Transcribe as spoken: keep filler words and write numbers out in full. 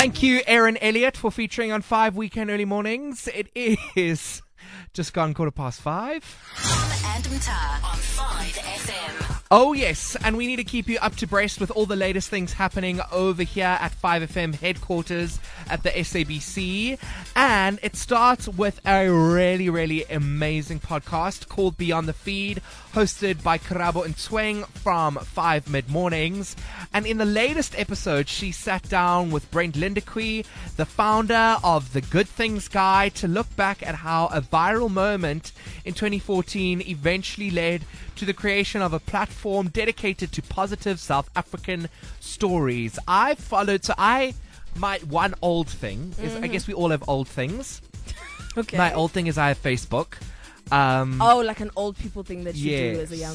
Thank you, Aaron Elliott, for featuring on Five Weekend Early Mornings. It is just gone quarter past five. Tom and Mta on five F M. Oh, yes, and we need to keep you up to breast with all the latest things happening over here at five F M headquarters at the S A B C. And it starts with a really, really amazing podcast called Beyond the Feed, hosted by Karabo and Tweng from five Mid-Mornings. And in the latest episode, she sat down with Brent Lindequist, the founder of The Good Things Guide, to look back at how a viral moment in twenty fourteen eventually led to the creation of a platform dedicated to positive South African stories. I followed, so I, my one old thing is, mm-hmm. I guess we all have old things. Okay. My old thing is I have Facebook. Um, oh, like an old people thing that you yes. do as a young